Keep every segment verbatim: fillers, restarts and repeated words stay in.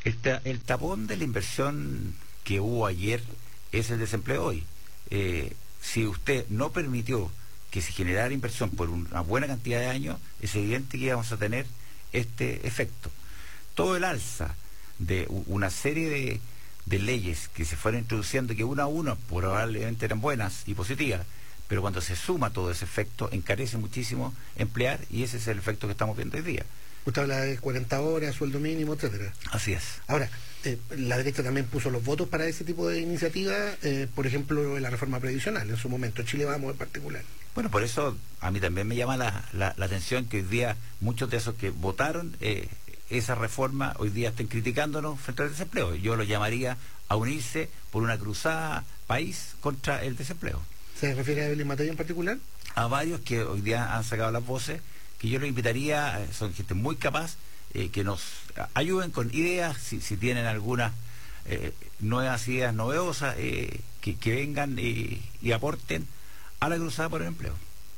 El, ta el tapón de la inversión que hubo ayer es el desempleo hoy. Eh, si usted no permitió que se generara inversión por una buena cantidad de años, es evidente que íbamos a tener este efecto. Todo el alza de una serie de, de leyes que se fueron introduciendo, que una a una probablemente eran buenas y positivas, pero cuando se suma todo ese efecto, encarece muchísimo emplear, y ese es el efecto que estamos viendo hoy día. Usted habla de cuarenta horas, sueldo mínimo, etcétera. Así es. Ahora, eh, la derecha también puso los votos para ese tipo de iniciativas, eh, por ejemplo, la reforma previsional en su momento, Chile Vamos en particular. Bueno, por eso a mí también me llama la, la, la atención que hoy día muchos de esos que votaron eh, esa reforma hoy día estén criticándonos frente al desempleo. Yo lo llamaría a unirse por una cruzada país contra el desempleo. ¿Se refiere a Evelyn Matei en particular? A varios que hoy día han sacado las voces, que yo los invitaría, son gente muy capaz, eh, que nos ayuden con ideas, si, si tienen algunas eh, nuevas ideas novedosas, eh, que, que vengan eh, y aporten a la cruzada por el empleo.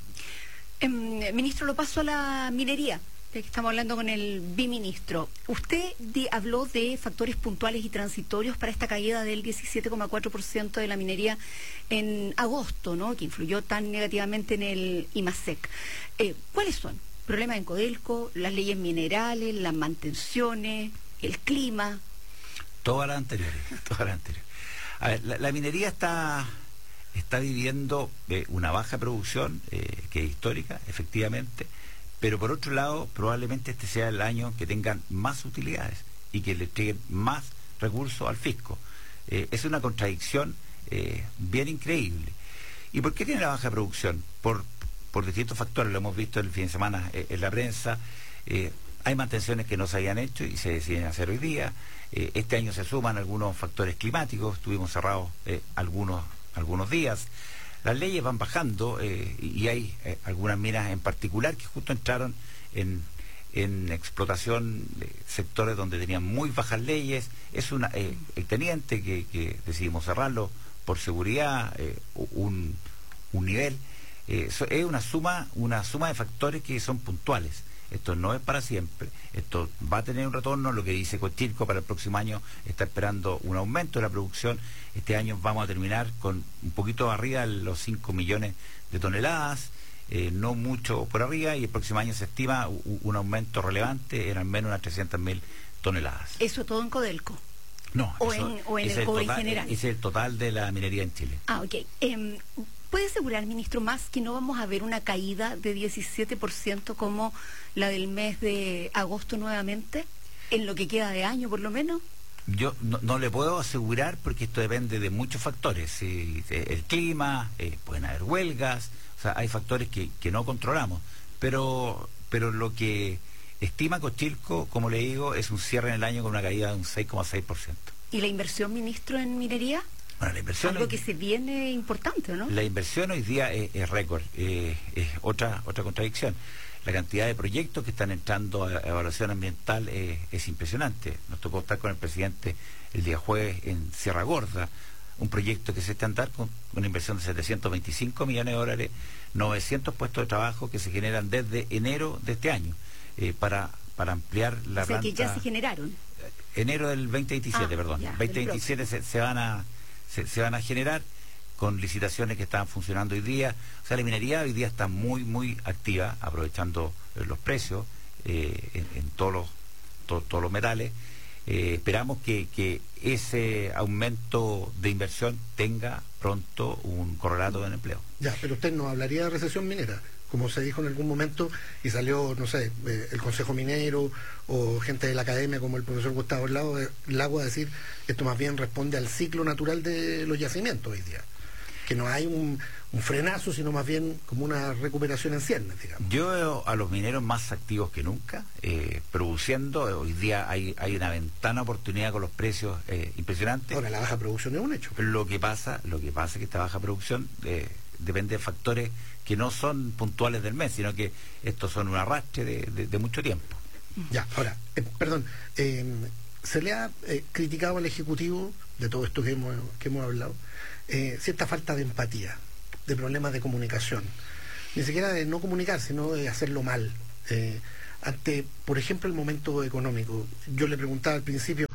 Eh, ministro, lo paso a la minería, de que estamos hablando con el biministro. Usted de, habló de factores puntuales y transitorios para esta caída del diecisiete coma cuatro por ciento de la minería en agosto, ¿no?, que influyó tan negativamente en el IMASEC. Eh, ¿Cuáles son? ¿Problemas en Codelco, las leyes minerales, las mantenciones, el clima? Todas las anteriores, todas las anteriores. A ver, la, la minería está... está viviendo eh, una baja producción, eh, que es histórica, efectivamente, pero por otro lado, probablemente este sea el año que tengan más utilidades y que le entreguen más recursos al fisco. Eh, es una contradicción eh, bien increíble. ¿Y por qué tiene la baja producción? Por, por distintos factores, lo hemos visto el fin de semana eh, en la prensa. Eh, hay mantenciones que no se habían hecho y se deciden hacer hoy día. Eh, este año se suman algunos factores climáticos, estuvimos cerrados eh, algunos algunos días. Las leyes van bajando eh, y hay eh, algunas minas en particular que justo entraron en, en explotación de sectores donde tenían muy bajas leyes. Es una eh, el teniente que, que decidimos cerrarlo por seguridad, eh, un, un nivel. Eh, so, es una suma, una suma de factores que son puntuales. Esto no es para siempre, esto va a tener un retorno. Lo que dice Codelco para el próximo año está esperando un aumento de la producción. Este año vamos a terminar con un poquito arriba de los cinco millones de toneladas, eh, no mucho por arriba, y el próximo año se estima un, un aumento relevante en al menos unas trescientas mil toneladas. ¿Eso todo en Codelco? No, o eso, en, o en el, el cobre total, general. Ese es el total de la minería en Chile. Ah, ok. Eh, ¿Puede asegurar, ministro, más que no vamos a ver una caída de diecisiete por ciento como la del mes de agosto nuevamente, en lo que queda de año por lo menos? Yo no, no le puedo asegurar porque esto depende de muchos factores. Eh, el clima, eh, pueden haber huelgas, o sea, hay factores que, que no controlamos. Pero, pero lo que estima Codelco, como le digo, es un cierre en el año con una caída de un seis coma seis por ciento. ¿Y la inversión, ministro, en minería? Bueno, la inversión algo hoy, que se viene importante, ¿no? La inversión hoy día es, es récord, eh, es otra otra contradicción. La cantidad de proyectos que están entrando a, a evaluación ambiental eh, es impresionante. Nos tocó estar con el presidente el día jueves en Sierra Gorda, un proyecto que se está andando con una inversión de setecientos veinticinco millones de dólares, novecientos puestos de trabajo que se generan desde enero de este año, eh, para, para ampliar la o sea, planta. que ya se generaron. Enero del veinte veintisiete, ah, perdón. Ya, veinte veintisiete se, se van a se, se van a generar con licitaciones que están funcionando hoy día. O sea, la minería hoy día está muy, muy activa, aprovechando eh, los precios eh, en, en todos los, to, todos los metales. Eh, esperamos que, que ese aumento de inversión tenga pronto un correlato en empleo. Ya, pero usted no hablaría de recesión minera, como se dijo en algún momento, y salió, no sé, eh, el Consejo Minero o gente de la academia como el profesor Gustavo Lago, Lago a decir, esto más bien responde al ciclo natural de los yacimientos hoy día, que no hay un, un frenazo, sino más bien como una recuperación en ciernes, digamos. Yo veo a los mineros más activos que nunca, eh, produciendo. Hoy día hay, hay una ventana de oportunidad con los precios eh, impresionantes. Ahora, la baja producción es un hecho. Lo que pasa, lo que pasa es que esta baja producción eh, depende de factores que no son puntuales del mes, sino que estos son un arrastre de, de, de mucho tiempo. Ya, ahora, eh, perdón, eh, se le ha eh, criticado al Ejecutivo, de todo esto que hemos, que hemos hablado, eh, cierta falta de empatía, de problemas de comunicación, ni siquiera de no comunicar, sino de hacerlo mal. Eh, ante, por ejemplo, el momento económico. Yo le preguntaba al principio,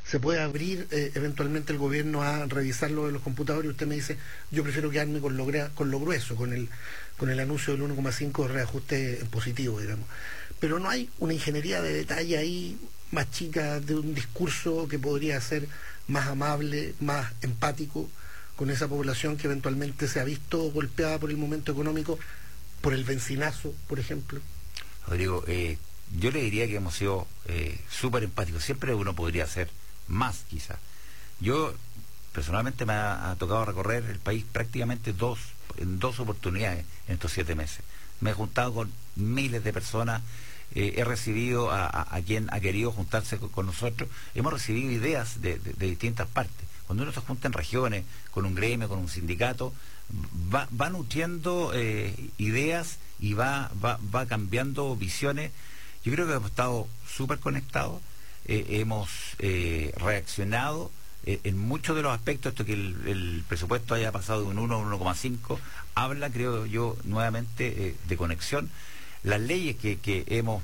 se puede abrir eh, eventualmente el gobierno a revisar lo de los computadores, y usted me dice, yo prefiero quedarme con lo, con lo grueso, con el, con el anuncio del uno coma cinco de reajuste en positivo, digamos. Pero no hay una ingeniería de detalle ahí más chica, de un discurso que podría ser más amable, más empático con esa población que eventualmente se ha visto golpeada por el momento económico, por el bencinazo, por ejemplo. Rodrigo, eh, yo le diría que hemos sido eh, súper empáticos. Siempre uno podría hacer más, quizás. Yo, personalmente, me ha, ha tocado recorrer el país prácticamente dos, en dos oportunidades en estos siete meses. Me he juntado con miles de personas, eh, he recibido a, a, a quien ha querido juntarse con, con nosotros, hemos recibido ideas de, de, de distintas partes. Cuando uno se junta en regiones, con un gremio, con un sindicato, va, va nutriendo eh, ideas y va, va, va cambiando visiones. Yo creo que hemos estado súper conectados, eh, hemos eh, reaccionado eh, en muchos de los aspectos. Esto que el, el presupuesto haya pasado de un uno a un uno coma cinco, habla, creo yo, nuevamente eh, de conexión. Las leyes que, que hemos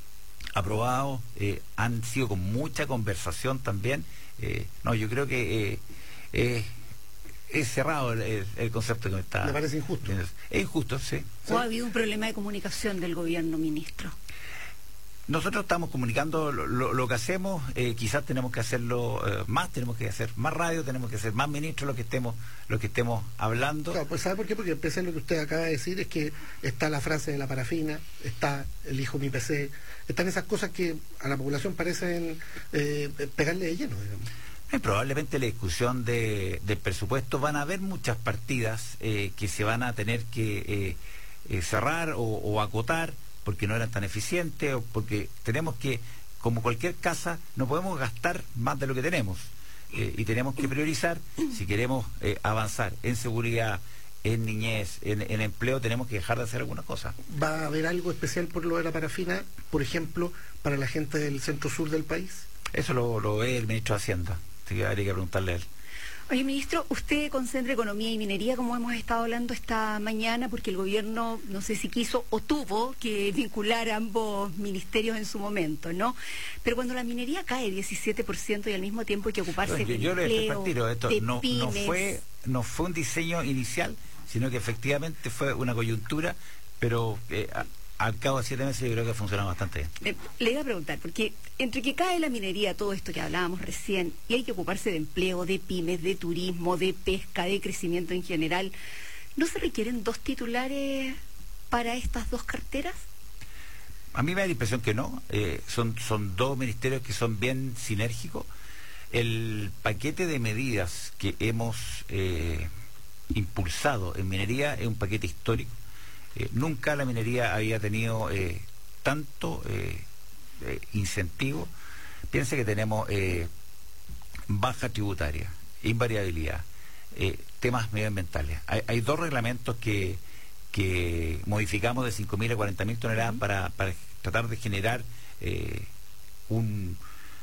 aprobado eh, han sido con mucha conversación también. Eh, no, yo creo que eh, eh, es cerrado el, el, el concepto que me está... ¿Le parece injusto? Es injusto, sí. ¿O ha habido un problema de comunicación del gobierno, ministro? Nosotros estamos comunicando lo, lo, lo que hacemos, eh, quizás tenemos que hacerlo eh, más, tenemos que hacer más radio, tenemos que hacer más ministros lo que estemos, lo que estemos hablando. Claro, pues ¿sabe por qué? Porque pese a lo que usted acaba de decir, es que está la frase de la parafina, está el hijo mi P C, están esas cosas que a la población parecen eh, pegarle de lleno, digamos. Eh, probablemente la discusión de, del presupuesto van a haber muchas partidas eh, que se van a tener que eh, eh, cerrar o, o acotar, porque no eran tan eficientes, o porque tenemos que, como cualquier casa, no podemos gastar más de lo que tenemos, eh, y tenemos que priorizar si queremos eh, avanzar en seguridad, en niñez, en, en empleo. Tenemos que dejar de hacer algunas cosas. ¿Va a haber algo especial por lo de la parafina, por ejemplo, para la gente del centro sur del país? Eso lo, lo ve el ministro de Hacienda, así que habría que preguntarle a él. Oye, ministro, usted concentra economía y minería, como hemos estado hablando esta mañana, porque el gobierno, no sé si quiso o tuvo que vincular a ambos ministerios en su momento, ¿no? Pero cuando la minería cae diecisiete por ciento y al mismo tiempo hay que ocuparse yo, del yo empleo, le tiro, esto de no, no pymes. fue no fue un diseño inicial, sino que efectivamente fue una coyuntura, pero eh, a, al cabo de siete meses yo creo que ha funcionado bastante bien. Le, le iba a preguntar, porque entre que cae la minería, todo esto que hablábamos recién, y hay que ocuparse de empleo, de pymes, de turismo, de pesca, de crecimiento en general, ¿no se requieren dos titulares para estas dos carteras? A mí me da la impresión que no. Eh, son, son dos ministerios que son bien sinérgicos. El paquete de medidas que hemos eh, impulsado en minería es un paquete histórico. Eh, nunca la minería había tenido eh, tanto eh, eh, incentivo. Piense que tenemos eh, baja tributaria, invariabilidad, eh, temas medioambientales. Hay, hay dos reglamentos que, que modificamos de cinco mil a cuarenta mil toneladas para, para tratar de generar eh, un,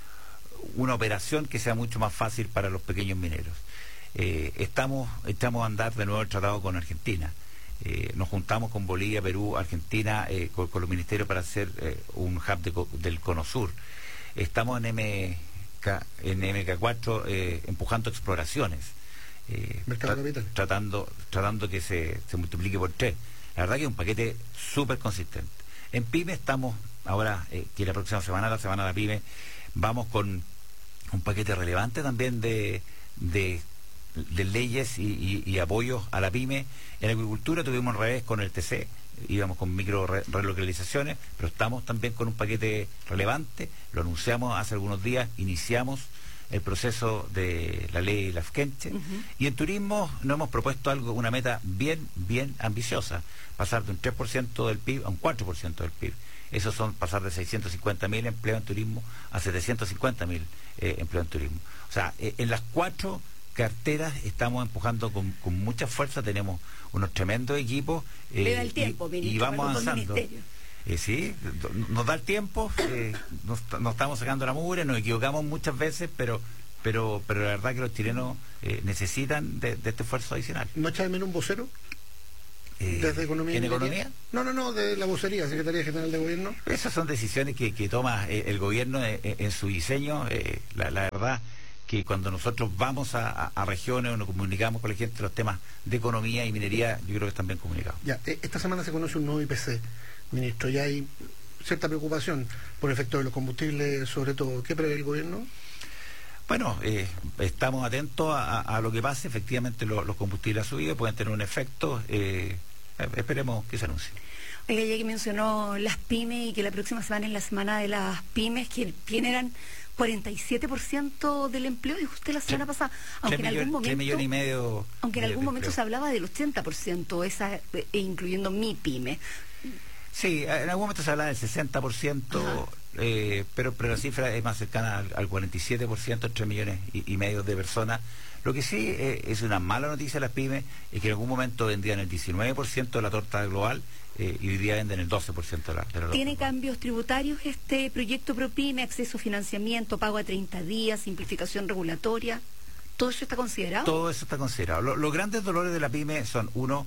una operación que sea mucho más fácil para los pequeños mineros. Eh, estamos, echamos a andar de nuevo el tratado con Argentina. Eh, nos juntamos con Bolivia, Perú, Argentina, eh, con, con los ministerios para hacer eh, un hub de, del Cono Sur. Estamos en M K, en M K cuatro eh, empujando exploraciones, eh, Mercado tra Capital. tratando tratando que se, se multiplique por tres. La verdad que es un paquete súper consistente. En PYME estamos ahora, eh, que la próxima semana, la semana de la PYME, vamos con un paquete relevante también de, de de leyes y, y, y apoyos a la PYME. En agricultura tuvimos al revés con el T C, íbamos con micro re relocalizaciones, pero estamos también con un paquete relevante, lo anunciamos hace algunos días, iniciamos el proceso de la ley Lafkenche. Uh-huh. Y en turismo nos hemos propuesto algo, una meta bien, bien ambiciosa, pasar de un tres por ciento del P I B a un cuatro por ciento del P I B. Eso son pasar de seiscientos cincuenta mil empleos en turismo a setecientos cincuenta mil eh, empleos en turismo. O sea, eh, en las cuatro carteras estamos empujando con, con mucha fuerza, tenemos unos tremendos equipos eh, Le da el tiempo, y, ministro, y vamos avanzando. Eh, sí, nos da el tiempo, eh, nos, nos estamos sacando la mugre, nos equivocamos muchas veces, pero pero pero la verdad que los chilenos eh, necesitan de, de este esfuerzo adicional. ¿No echa de menos un vocero? Eh, ¿Desde Economía? ¿En Economía? No, no, no, de la vocería, Secretaría General de Gobierno. Esas son decisiones que, que toma eh, el gobierno eh, en su diseño. Eh, la, la verdad que cuando nosotros vamos a, a, a regiones o nos comunicamos con la gente los temas de economía y minería, yo creo que están bien comunicados. Ya, esta semana se conoce un nuevo I P C, ministro, ya hay cierta preocupación por efecto de los combustibles, sobre todo. ¿Qué prevé el gobierno? Bueno, eh, estamos atentos a, a lo que pase. Efectivamente, lo, los combustibles han subido, pueden tener un efecto. Eh, esperemos que se anuncie. Oiga, ya que mencionó las pymes y que la próxima semana es la semana de las pymes, que generan cuarenta y siete por ciento del empleo, dijo usted la semana sí. pasada, aunque en algún millón, momento millón y medio aunque en algún momento empleo. Se hablaba del ochenta por ciento, esa, eh, incluyendo mi pyme. Sí, en algún momento se hablaba del sesenta por ciento, eh, pero, pero la cifra es más cercana al, al cuarenta y siete por ciento, tres millones y, y medio de personas. Lo que sí eh, es una mala noticia de las pymes, es que en algún momento vendían el diecinueve por ciento de la torta global eh, y hoy día venden el doce por ciento de la, de la ¿Tiene cambios tributarios este proyecto ProPyme, acceso a financiamiento, pago a treinta días, simplificación regulatoria? ¿Todo eso está considerado? Todo eso está considerado. Lo, los grandes dolores de la pyme son, uno,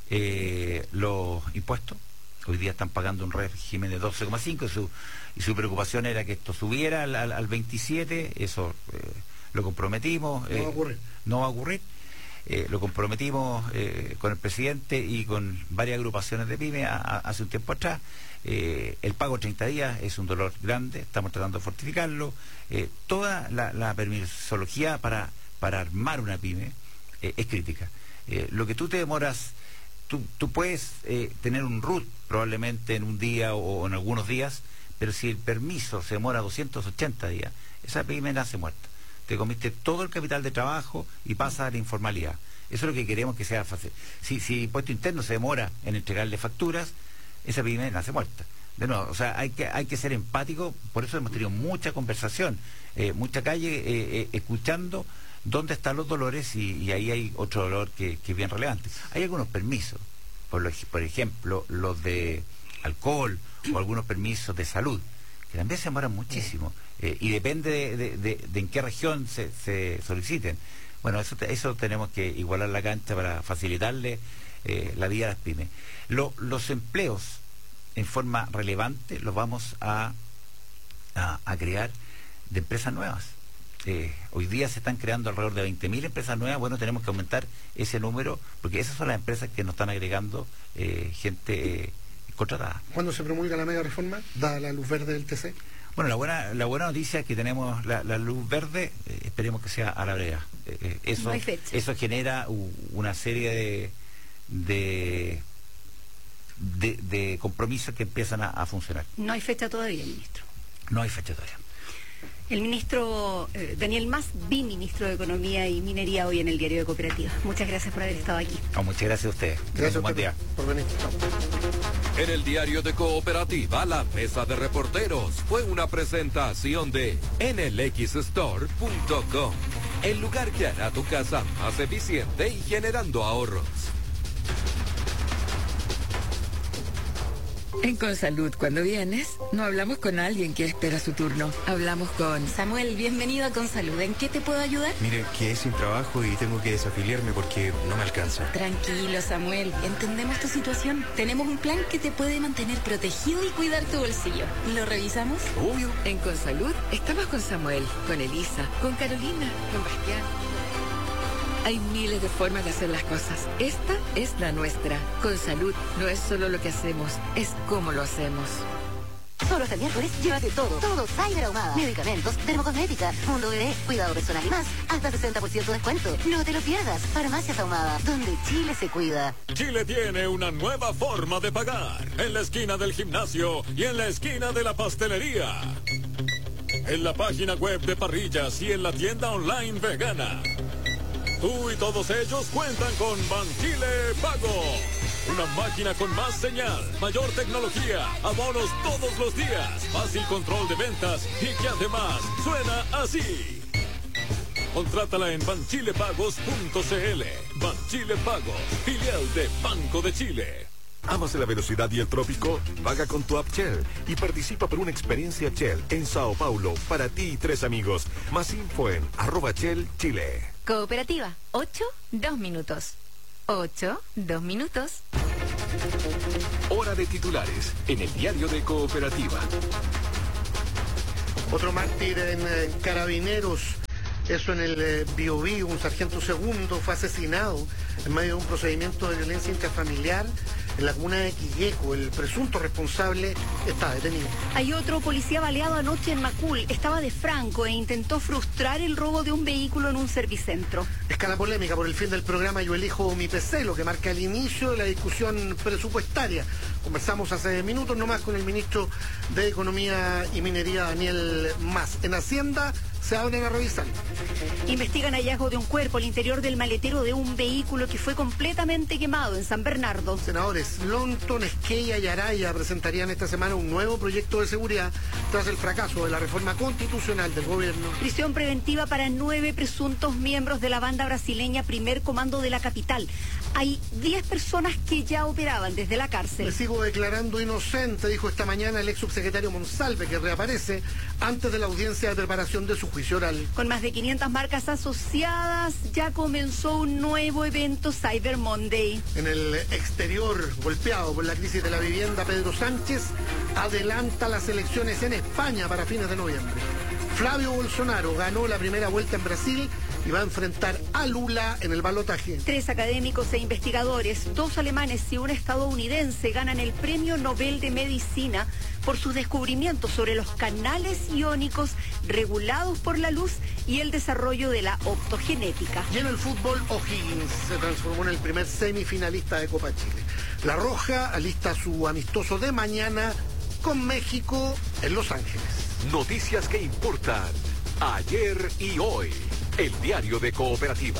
eh, los impuestos. Hoy día están pagando un régimen de doce coma cinco y su, y su preocupación era que esto subiera al, al, al veintisiete, eso eh, lo comprometimos. No eh, va a ocurrir. No va a ocurrir. Eh, lo comprometimos eh, con el presidente y con varias agrupaciones de pyme a, a, hace un tiempo atrás. Eh, el pago treinta días es un dolor grande, estamos tratando de fortificarlo. Eh, toda la, la permisología para, para armar una pyme eh, es crítica. Eh, lo que tú te demoras... Tú, tú puedes eh, tener un R U T probablemente en un día o, o en algunos días, pero si el permiso se demora doscientos ochenta días, esa pyme nace muerta. Te comiste todo el capital de trabajo y pasa a la informalidad. Eso es lo que queremos que sea fácil. Si, si el impuesto interno se demora en entregarle facturas, esa pyme nace muerta. De nuevo, o sea, hay que, hay que ser empático, por eso hemos tenido mucha conversación, eh, mucha calle eh, eh, escuchando dónde están los dolores y, y ahí hay otro dolor que, que es bien relevante. Hay algunos permisos, por, lo, por ejemplo, los de alcohol o algunos permisos de salud, que también se demoran muchísimo eh, y depende de, de, de, de en qué región se, se soliciten. Bueno, eso, eso tenemos que igualar la cancha para facilitarle eh, la vida a las pymes. Lo, los empleos en forma relevante los vamos a, a, a crear de empresas nuevas. Eh, hoy día se están creando alrededor de veinte mil empresas nuevas. Bueno, tenemos que aumentar ese número porque esas son las empresas que nos están agregando eh, gente eh, contratada. ¿Cuándo se promulga la mega reforma? ¿Da la luz verde del T C? Bueno, la buena la buena noticia es que tenemos la, la luz verde, eh, esperemos que sea a la breva. Eh, eso, no hay fecha. Eso genera u, una serie de, de, de, de compromisos que empiezan a, a funcionar. No hay fecha todavía, ministro. No hay fecha todavía. El ministro eh, Daniel Mas, biministro de Economía y Minería, hoy en el Diario de Cooperativa. Muchas gracias por haber estado aquí. No, muchas gracias a ustedes. Gracias un buen día. por venir. En el Diario de Cooperativa, la mesa de reporteros fue una presentación de N L X store punto com, el lugar que hará tu casa más eficiente y generando ahorros. En Consalud, cuando vienes, no hablamos con alguien que espera su turno. Hablamos con... Samuel, bienvenido a Consalud. ¿En qué te puedo ayudar? Mire, que es sin trabajo y tengo que desafiliarme porque no me alcanza. Tranquilo, Samuel. Entendemos tu situación. Tenemos un plan que te puede mantener protegido y cuidar tu bolsillo. ¿Lo revisamos? Obvio. En Consalud, estamos con Samuel, con Elisa, con Carolina, con Bastián. Hay miles de formas de hacer las cosas. Esta es la nuestra. Consalud no es solo lo que hacemos, es cómo lo hacemos. Solo hasta el miércoles, llévate todo. Todo Cyber Ahumada. Medicamentos, dermocosmética, mundo bebé, cuidado personal y más. Hasta sesenta por ciento de descuento. No te lo pierdas. Farmacias Ahumada, donde Chile se cuida. Chile tiene una nueva forma de pagar. En la esquina del gimnasio y en la esquina de la pastelería. En la página web de Parrillas y en la tienda online vegana. Tú y todos ellos cuentan con Banchile Pago. Una máquina con más señal, mayor tecnología, abonos todos los días, fácil control de ventas y que además suena así. Contrátala en banchile pagos punto c l. Banchile Pago, filial de Banco de Chile. ¿Amas la velocidad y el trópico? Paga con tu app Shell y participa por una experiencia Shell en Sao Paulo para ti y tres amigos. Más info en arroba Shell Chile. Cooperativa, ocho, dos minutos. ocho, dos minutos. Hora de titulares en el Diario de Cooperativa. Otro mártir en eh, Carabineros. Eso en el eh, Biobío, un sargento segundo fue asesinado en medio de un procedimiento de violencia intrafamiliar en la comuna de Quilleco. El presunto responsable está detenido. Hay otro policía baleado anoche en Macul. Estaba de franco e intentó frustrar el robo de un vehículo en un servicentro. Escala polémica por el fin del programa Yo Elijo Mi P C, lo que marca el inicio de la discusión presupuestaria. Conversamos hace minutos nomás con el ministro de Economía y Minería, Daniel Mas. En Hacienda se abren a revisar. Investigan hallazgo de un cuerpo al interior del maletero de un vehículo que fue completamente quemado en San Bernardo. Senadores Lonton, Esquella y Araya presentarían esta semana un nuevo proyecto de seguridad tras el fracaso de la reforma constitucional del gobierno. Prisión preventiva para nueve presuntos miembros de la banda brasileña Primer Comando de la capital. Hay diez personas que ya operaban desde la cárcel. Me sigo declarando inocente, dijo esta mañana el ex subsecretario Monsalve, que reaparece antes de la audiencia de preparación de su juicio oral. Con más de quinientas marcas asociadas, ya comenzó un nuevo evento Cyber Monday. En el exterior, golpeado por la crisis de la vivienda, Pedro Sánchez adelanta las elecciones en España para fines de noviembre. Flavio Bolsonaro ganó la primera vuelta en Brasil y va a enfrentar a Lula en el balotaje. Tres académicos e investigadores, dos alemanes y un estadounidense, ganan el Premio Nobel de Medicina por sus descubrimientos sobre los canales iónicos regulados por la luz y el desarrollo de la optogenética. Y en el fútbol, O'Higgins se transformó en el primer semifinalista de Copa Chile. La Roja alista su amistoso de mañana con México en Los Ángeles. Noticias que importan ayer y hoy. El diario de Cooperativa.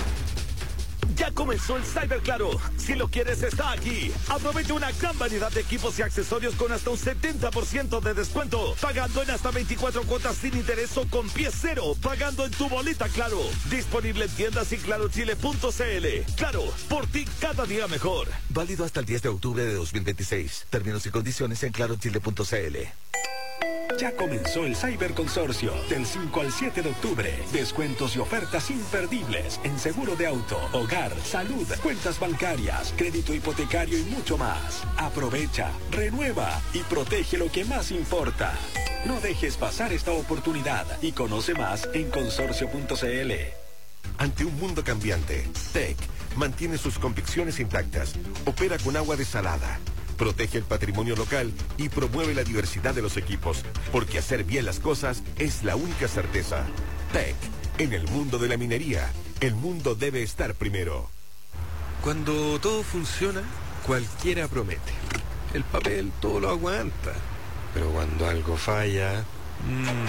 Ya comenzó el Cyber Claro. Si lo quieres, está aquí. Aprovecha una gran variedad de equipos y accesorios con hasta un setenta por ciento de descuento. Pagando en hasta veinticuatro cuotas sin interés o con pie cero. Pagando en tu boleta Claro. Disponible en tiendas y claro chile punto c l. Claro, por ti cada día mejor. Válido hasta el diez de octubre de dos mil veintiséis. Términos y condiciones en claro chile punto c l. Ya comenzó el Cyber Consorcio del cinco al siete de octubre. Descuentos y ofertas imperdibles en seguro de auto, hogar, salud, cuentas bancarias, crédito hipotecario y mucho más. Aprovecha, renueva y protege lo que más importa. No dejes pasar esta oportunidad y conoce más en consorcio punto c l. Ante un mundo cambiante, T E C mantiene sus convicciones intactas, opera con agua desalada, protege el patrimonio local y promueve la diversidad de los equipos, porque hacer bien las cosas es la única certeza. T E C, en el mundo de la minería, el mundo debe estar primero. Cuando todo funciona, cualquiera promete. El papel todo lo aguanta. Pero cuando algo falla... Mmm,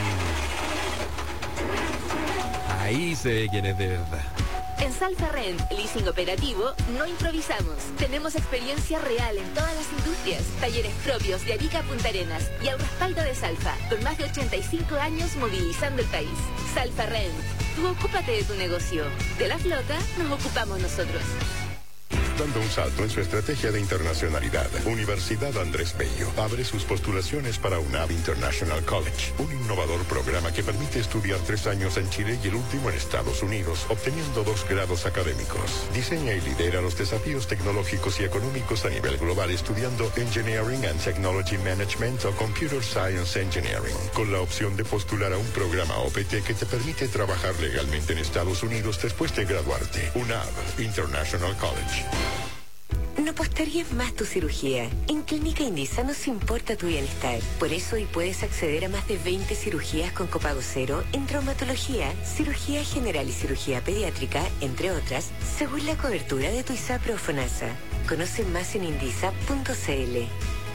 ahí se ve quién es de verdad. En Salfa Rent, leasing operativo, no improvisamos. Tenemos experiencia real en todas las industrias, talleres propios de Arica a Punta Arenas y al respaldo de Salfa, con más de ochenta y cinco años movilizando el país. Salfa Rent, tú ocúpate de tu negocio. De la flota nos ocupamos nosotros. Dando un salto en su estrategia de internacionalidad, Universidad Andrés Bello abre sus postulaciones para UNAV International College, un innovador programa que permite estudiar tres años en Chile y el último en Estados Unidos, obteniendo dos grados académicos. Diseña y lidera los desafíos tecnológicos y económicos a nivel global estudiando Engineering and Technology Management o Computer Science Engineering, con la opción de postular a un programa O P T que te permite trabajar legalmente en Estados Unidos después de graduarte. UNAV International College. No postergues más tu cirugía. En Clínica Indisa nos importa tu bienestar. Por eso hoy puedes acceder a más de veinte cirugías con copago cero en traumatología, cirugía general y cirugía pediátrica, entre otras, según la cobertura de tu ISAPRE o FONASA. Conoce más en indisa punto c l.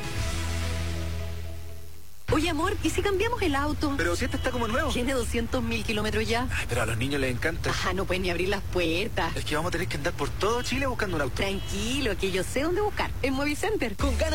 Oye, amor, ¿y si cambiamos el auto? Pero si este está como nuevo. Tiene doscientos mil kilómetros ya. Ay, pero a los niños les encanta. Ajá, no pueden ni abrir las puertas. Es que vamos a tener que andar por todo Chile buscando un auto. Tranquilo, que yo sé dónde buscar. En Movicenter. Con ganas